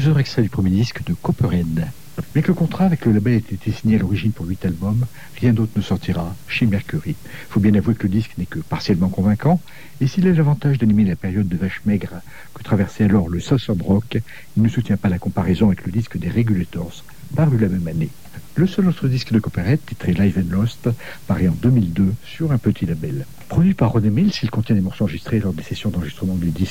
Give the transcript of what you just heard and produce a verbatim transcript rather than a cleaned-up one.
heures extrait du premier disque de Copperhead. Bien que le contrat avec le label ait été signé à l'origine pour huit albums, rien d'autre ne sortira chez Mercury. Il faut bien avouer que le disque n'est que partiellement convaincant, et s'il a l'avantage d'animer la période de vache maigre que traversait alors le Southern Rock, il ne soutient pas la comparaison avec le disque des Regulators, paru la même année. Le seul autre disque de Copperhead, titré Live and Lost, paru en deux mille deux sur un petit label. Produit par Ronnie Mills, il contient des morceaux enregistrés lors des sessions d'enregistrement du disque